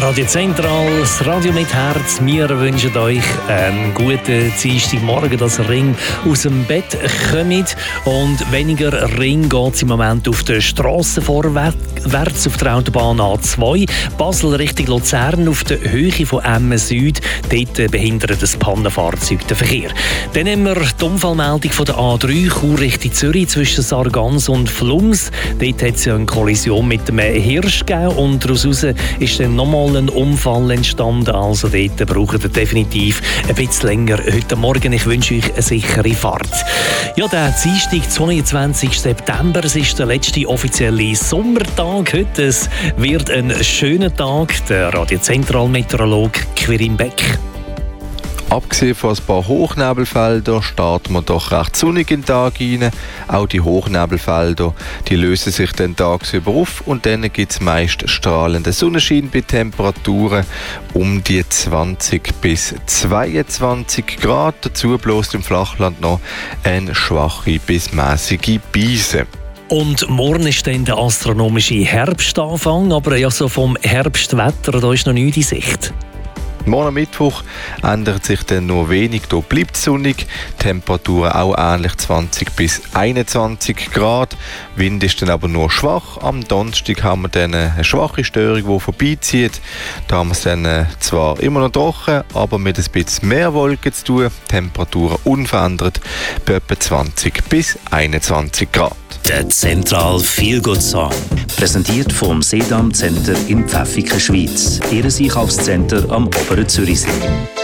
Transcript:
Radio Zentral, das Radio mit Herz. Wir wünschen euch einen guten Dienstagmorgen, dass ihr Ring aus dem Bett kommt. Und weniger Ring geht es im Moment auf der Strasse vorwärts, auf der Autobahn A2. Basel Richtung Luzern auf der Höhe von Emmen Süd. Dort behindert das Pannenfahrzeug den Verkehr. Dann haben wir die Unfallmeldung von der A3 Chur Richtung Zürich zwischen Sargans und Flums. Dort hat es ja eine Kollision mit dem Hirsch gegeben und daraus ist dann nochmal ein Unfall entstanden. Also dort braucht ihr definitiv ein bisschen länger heute Morgen. Ich wünsche euch eine sichere Fahrt. Ja, der Dienstag, 22. September, es ist der letzte offizielle Sommertag heute. Es wird ein schöner Tag. Der Radio Zentral Meteorologe Quirin Beck. Abgesehen von ein paar Hochnebelfeldern starten wir doch recht sonnig in den Tag rein. Auch die Hochnebelfelder die lösen sich dann tagsüber auf und dann gibt es meist strahlenden Sonnenschein bei Temperaturen um die 20 bis 22 Grad. Dazu bloß im Flachland noch eine schwache bis mäßige Brise. Und morgen ist dann der astronomische Herbstanfang, aber ja, so vom Herbstwetter, da ist noch nichts in Sicht. Morgen Mittwoch ändert sich dann nur wenig, hier bleibt es sonnig, Temperaturen auch ähnlich 20 bis 21 Grad, Wind ist dann aber nur schwach. Am Donnerstag haben wir dann eine schwache Störung, die vorbeizieht. Da haben wir es dann zwar immer noch trocken, aber mit ein bisschen mehr Wolken zu tun, Temperaturen unverändert bei etwa 20 bis 21 Grad. Der Zentral Feel Good Song. Präsentiert vom Sedam Center in Pfäffiken, Schweiz. Ihr Einkaufscenter am Oberen Zürichsee.